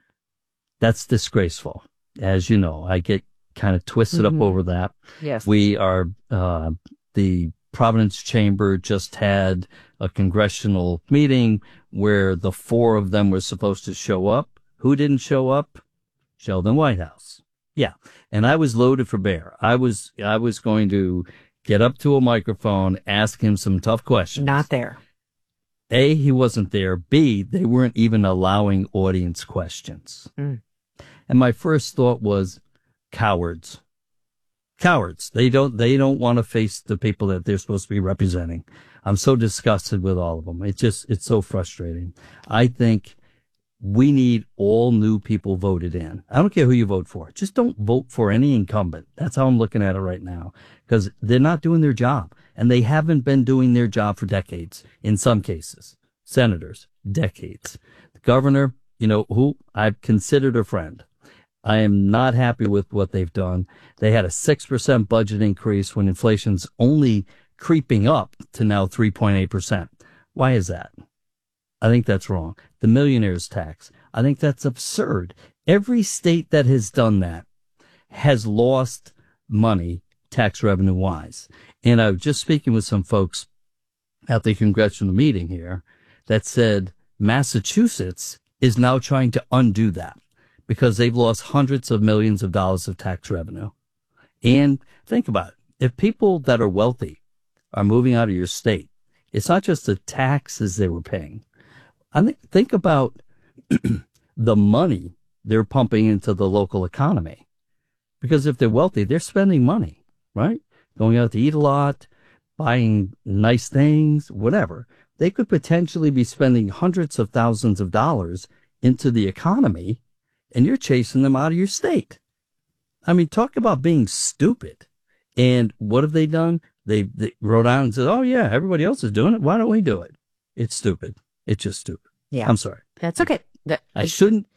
K: That's disgraceful. As you know, I get kind of twisted mm-hmm. up over that.
N: Yes.
K: We are, uh, the Providence Chamber just had a congressional meeting where the four of them were supposed to show up. Who didn't show up? Sheldon Whitehouse. Yeah. And I was loaded for bear. I was, I was going to get up to a microphone, ask him some tough questions.
N: Not there.
K: A, he wasn't there. B, they weren't even allowing audience questions.
N: Mm.
K: And my first thought was, cowards. Cowards. They don't, they don't want to face the people that they're supposed to be representing. I'm so disgusted with all of them. It's just, it's so frustrating. I think we need all new people voted in. I don't care who you vote for. Just don't vote for any incumbent. That's how I'm looking at it right now, because they're not doing their job, and they haven't been doing their job for decades. In some cases, senators, decades. The governor, you know, who I've considered a friend. I am not happy with what they've done. They had a six percent budget increase when inflation's only creeping up to now three point eight percent. Why is that? I think that's wrong. The millionaire's tax, I think that's absurd. Every state that has done that has lost money tax revenue wise. And I was just speaking with some folks at the congressional meeting here that said Massachusetts is now trying to undo that because they've lost hundreds of millions of dollars of tax revenue. And think about it. If people that are wealthy are moving out of your state, it's not just the taxes they were paying. I think, think about the money they're pumping into the local economy. Because if they're wealthy, they're spending money, right? Going out to eat a lot, buying nice things, whatever. They could potentially be spending hundreds of thousands of dollars into the economy, and you're chasing them out of your state. I mean, talk about being stupid. And what have they done? They, they wrote out and said, oh, yeah, everybody else is doing it. Why don't we do it? It's stupid. It's just stupid.
N: Yeah.
K: I'm sorry.
N: That's okay. That,
K: I shouldn't,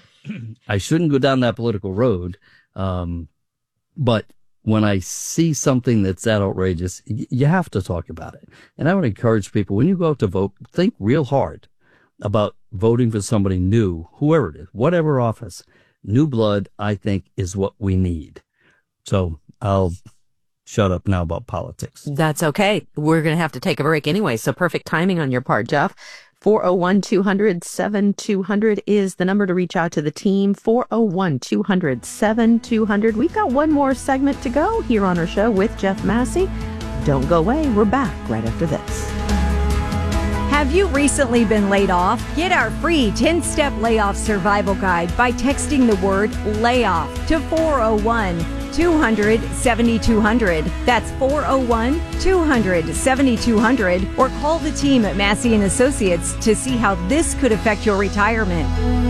K: I shouldn't go down that political road. Um, but when I see something that's that outrageous, y- you have to talk about it. And I would encourage people, when you go out to vote, think real hard about voting for somebody new, whoever it is, whatever office. New blood, I think, is what we need. So I'll shut up now about politics.
N: That's okay. We're going to have to take a break anyway. So perfect timing on your part, Jeff. four oh one, two hundred, seventy-two hundred is the number to reach out to the team. four oh one, two hundred, seventy-two hundred. We've got one more segment to go here on our show with Jeff Massey. Don't go away. We're back right after this.
L: Have you recently been laid off? Get our free ten-step layoff survival guide by texting the word layoff to four oh one, two hundred, seventy-two hundred. That's four oh one, two hundred, seventy-two hundred. Or call the team at Massey and Associates to see how this could affect your retirement.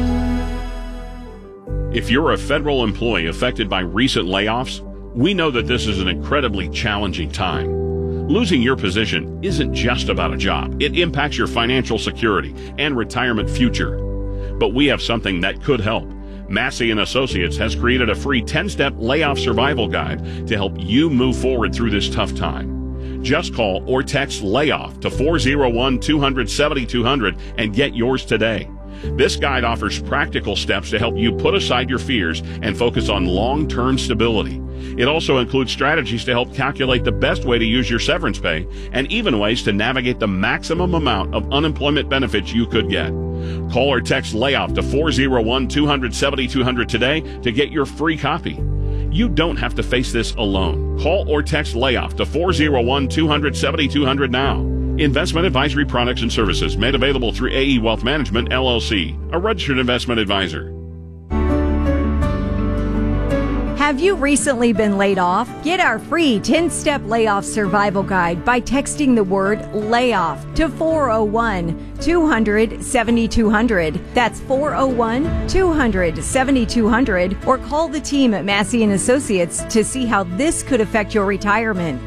M: If you're a federal employee affected by recent layoffs, we know that this is an incredibly challenging time. Losing your position isn't just about a job. It impacts your financial security and retirement future. But we have something that could help. Massey and Associates has created a free ten-step layoff survival guide to help you move forward through this tough time. Just call or text layoff to four oh one, two hundred, seventy-two hundred and get yours today. This guide offers practical steps to help you put aside your fears and focus on long-term stability. It also includes strategies to help calculate the best way to use your severance pay and even ways to navigate the maximum amount of unemployment benefits you could get. Call or text layoff to four oh one, two hundred, seventy-two hundred today to get your free copy. You don't have to face this alone. Call or text layoff to four oh one, two hundred, seventy-two hundred now. Investment advisory products and services made available through A E Wealth Management, L L C, a registered investment advisor.
L: Have you recently been laid off? Get our free ten-step layoff survival guide by texting the word layoff to four oh one, two hundred, seventy-two hundred. That's four oh one, two hundred, seventy-two hundred, or call the team at Massey and Associates to see how this could affect your retirement.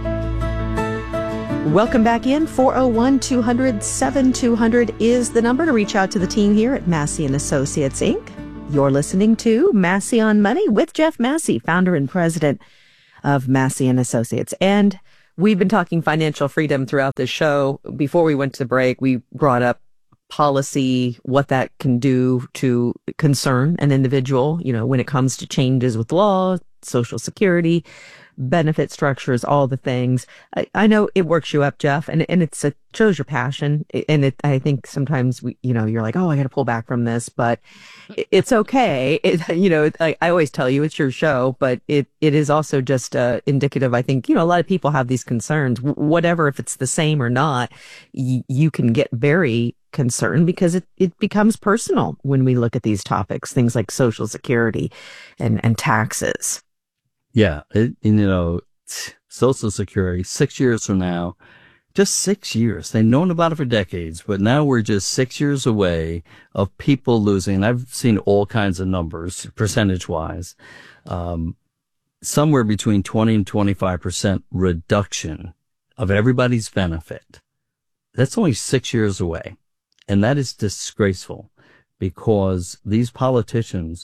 N: Welcome back in. four oh one, two hundred, seventy-two hundred is the number to reach out to the team here at Massey and Associates, Incorporated. You're listening to Massey on Money with Jeff Massey, founder and president of Massey and Associates. And we've been talking financial freedom throughout this show. Before we went to the break, we brought up policy, what that can do to concern an individual, you know, when it comes to changes with law, Social Security, benefit structures, all the things. I, I know it works you up, Jeff, and and it's a, shows your passion. And it, I think sometimes we, you know, you're like, oh, I got to pull back from this, but it's okay. It, you know, I, I always tell you it's your show, but it it is also just uh, indicative. I think, you know, a lot of people have these concerns, whatever, if it's the same or not, y- you can get very concerned because it, it becomes personal when we look at these topics, things like Social Security and, and taxes.
K: Yeah, it, you know, Social Security, six years from now, just six years. They've known about it for decades, but now we're just six years away of people losing. I've seen all kinds of numbers, percentage-wise, um, somewhere between twenty and twenty-five percent reduction of everybody's benefit. That's only six years away, and that is disgraceful because these politicians,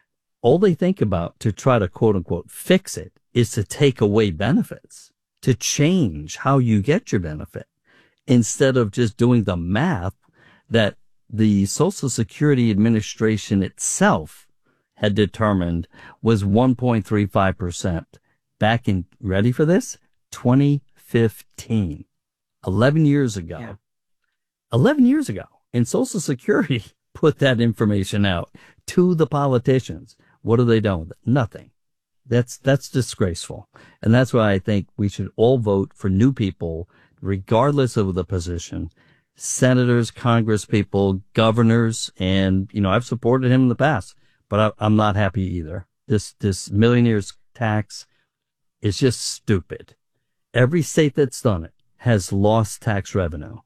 K: all they think about to try to quote unquote fix it is to take away benefits, to change how you get your benefit instead of just doing the math that the Social Security Administration itself had determined was one point three five percent back in, ready for this? twenty fifteen, eleven years ago, yeah. eleven years ago. And Social Security put that information out to the politicians. What are they done with it? Nothing. That's, that's disgraceful. And that's why I think we should all vote for new people, regardless of the position. Senators, congresspeople, governors, and, you know, I've supported him in the past, but I, I'm not happy either. This, this millionaire's tax is just stupid. Every state that's done it has lost tax revenue.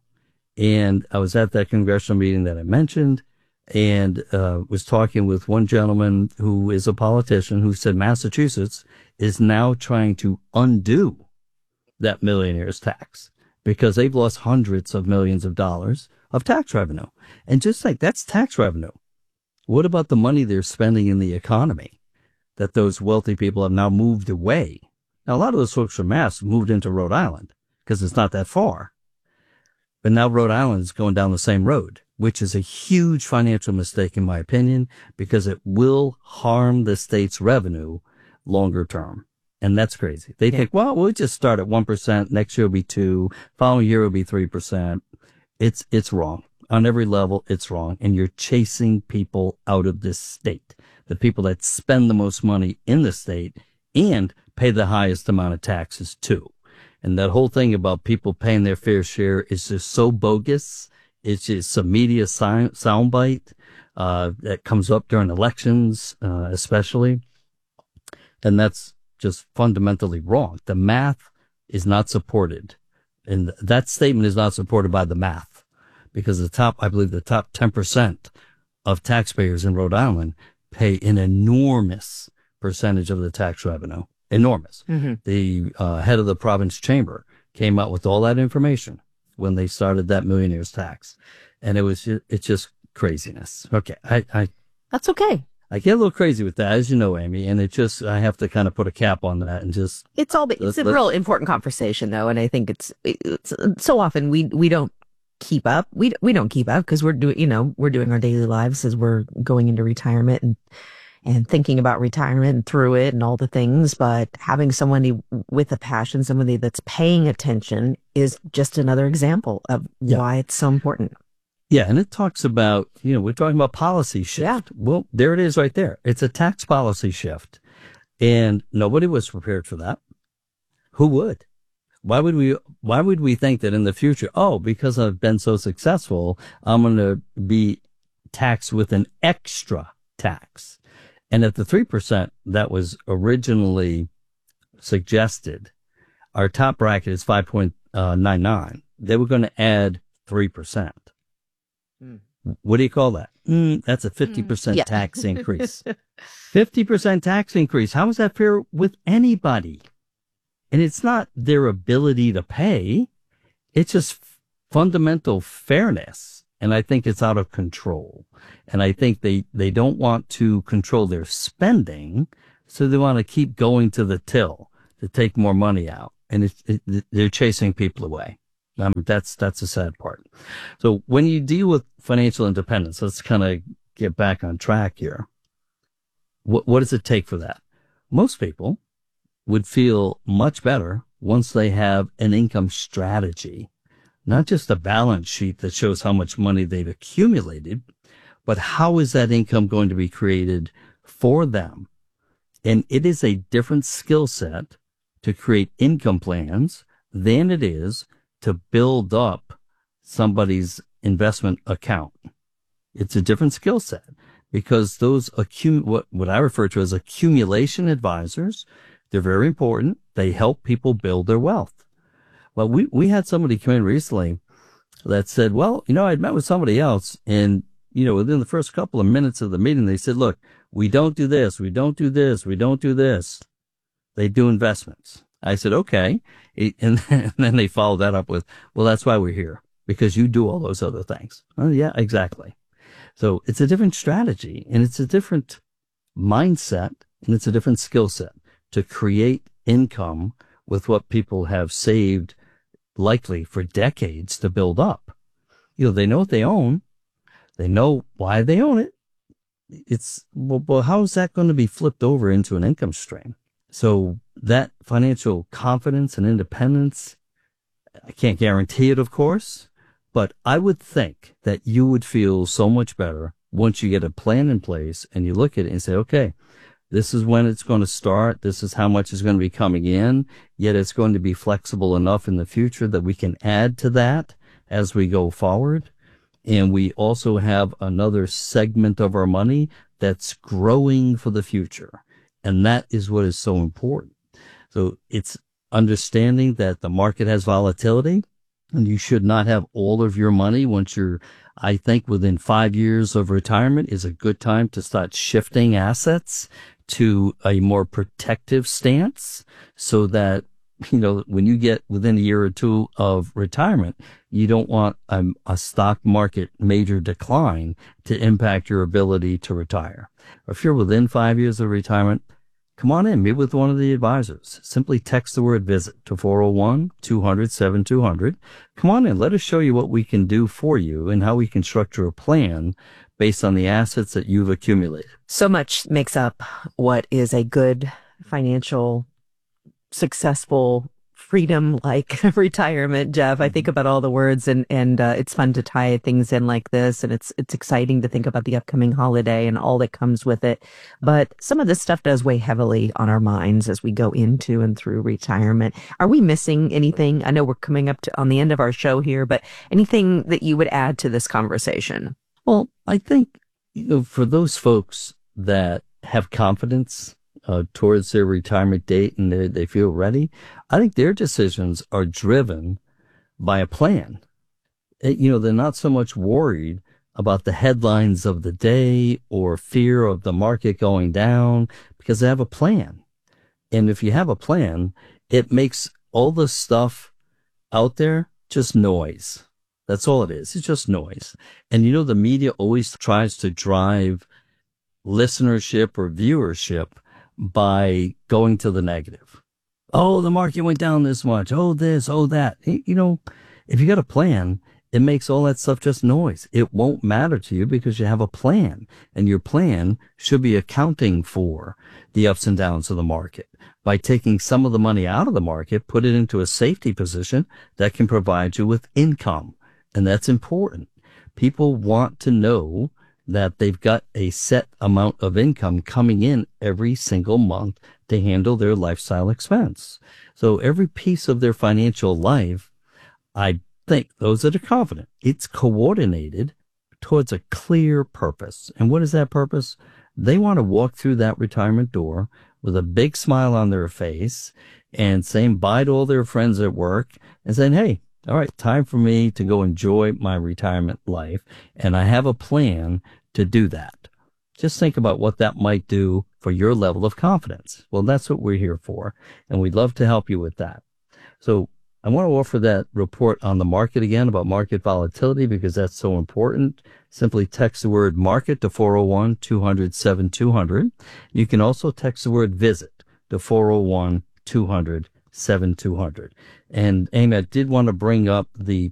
K: And I was at that congressional meeting that I mentioned, and uh, was talking with one gentleman who is a politician who said Massachusetts is now trying to undo that millionaire's tax because they've lost hundreds of millions of dollars of tax revenue. And just like that's tax revenue. What about the money they're spending in the economy that those wealthy people have now moved away? Now, a lot of those folks from Mass moved into Rhode Island because it's not that far. But now Rhode Island is going down the same road, which is a huge financial mistake, in my opinion, because it will harm the state's revenue longer term. And that's crazy. They yeah. think, well, we'll just start at one percent. Next year will be two. Following year will be three percent. It's, it's wrong. On every level, it's wrong. And you're chasing people out of this state. The people that spend the most money in the state and pay the highest amount of taxes too. And that whole thing about people paying their fair share is just so bogus. It's just a media sound, soundbite uh, that comes up during elections, uh, especially. And that's just fundamentally wrong. The math is not supported. And that statement is not supported by the math because the top, I believe the top ten percent of taxpayers in Rhode Island pay an enormous percentage of the tax revenue. Enormous. Mm-hmm. The uh, head of the province chamber came out with all that information when they started that millionaire's tax. And it was, just, it's just craziness. Okay. I, I,
N: that's okay.
K: I get a little crazy with that, as you know, Amy, and it just, I have to kind of put a cap on that and just.
N: It's all, it's a real important conversation though. And I think it's, it's so often we, we don't keep up. We, we don't keep up because we're doing, you know, we're doing our daily lives as we're going into retirement and, and thinking about retirement and through it and all the things, but having somebody with a passion, somebody that's paying attention is just another example of yeah. why it's so important.
K: Yeah, and it talks about, you know, we're talking about policy shift. Yeah. Well, there it is right there. It's a tax policy shift. And nobody was prepared for that. Who would? Why would we, why would we think that in the future, oh, because I've been so successful, I'm going to be taxed with an extra tax? And at the three percent that was originally suggested, our top bracket is five point nine nine. They were going to add three percent. Mm. What do you call that? Mm, that's a fifty percent mm. yeah. tax increase. fifty percent tax increase. How is that fair with anybody? And it's not their ability to pay. It's just fundamental fairness. And I think it's out of control. And I think they, they don't want to control their spending, so they want to keep going to the till to take more money out. And it's, it, they're chasing people away. Um, that's, that's the sad part. So when you deal with financial independence, let's kind of get back on track here. What, what does it take for that? Most people would feel much better once they have an income strategy, not just a balance sheet that shows how much money they've accumulated, but how is that income going to be created for them? And it is a different skill set to create income plans than it is to build up somebody's investment account. It's a different skill set because those accum- what, what I refer to as accumulation advisors, they're very important. They help people build their wealth. Well, we, we had somebody come in recently that said, well, you know, I'd met with somebody else and, you know, within the first couple of minutes of the meeting, they said, look, we don't do this. We don't do this. We don't do this. They do investments. I said, okay. And then they followed that up with, well, that's why we're here, because you do all those other things. Oh, yeah, exactly. So it's a different strategy and it's a different mindset and it's a different skill set to create income with what people have saved likely for decades to build up. You know, they know what they own. They know why they own it. It's, well, well how is that going to be flipped over into an income stream? So that financial confidence and independence, I can't guarantee it, of course, but I would think that you would feel so much better once you get a plan in place and you look at it and say, okay, this is when it's going to start. This is how much is going to be coming in, yet it's going to be flexible enough in the future that we can add to that as we go forward. And we also have another segment of our money that's growing for the future. And that is what is so important. So it's understanding that the market has volatility and you should not have all of your money once you're, I think within five years of retirement is a good time to start shifting assets to a more protective stance so that, you know, when you get within a year or two of retirement, you don't want a, a stock market major decline to impact your ability to retire. Or if you're within five years of retirement, come on in, meet with one of the advisors. Simply text the word visit to four oh one, two hundred, seventy-two hundred. Come on in, let us show you what we can do for you and how we can structure a plan based on the assets that you've accumulated.
N: So much makes up what is a good financial, successful, freedom-like retirement, Jeff. I think about all the words and, and uh, it's fun to tie things in like this. And it's, it's exciting to think about the upcoming holiday and all that comes with it. But some of this stuff does weigh heavily on our minds as we go into and through retirement. Are we missing anything? I know we're coming up to on the end of our show here, but anything that you would add to this conversation?
K: Well, I think, you know, for those folks that have confidence uh, towards their retirement date and they, they feel ready, I think their decisions are driven by a plan. It, you know, they're not so much worried about the headlines of the day or fear of the market going down because they have a plan. And if you have a plan, it makes all the stuff out there just noise. That's all it is. It's just noise. And you know, the media always tries to drive listenership or viewership by going to the negative. Oh, the market went down this much. Oh, this, oh, that. You know, if you got a plan, it makes all that stuff just noise. It won't matter to you because you have a plan, and your plan should be accounting for the ups and downs of the market. By taking some of the money out of the market, put it into a safety position that can provide you with income. And that's important. People want to know that they've got a set amount of income coming in every single month to handle their lifestyle expense. So every piece of their financial life, I think those that are confident, it's coordinated towards a clear purpose. And what is that purpose? They want to walk through that retirement door with a big smile on their face and saying bye to all their friends at work and saying, hey, all right, time for me to go enjoy my retirement life. And I have a plan to do that. Just think about what that might do for your level of confidence. Well, that's what we're here for. And we'd love to help you with that. So I want to offer that report on the market again about market volatility because that's so important. Simply text the word market to four oh one, two hundred, seventy-two hundred. You can also text the word visit to four oh one, two hundred, seventy-two hundred. And Amy, I did want to bring up the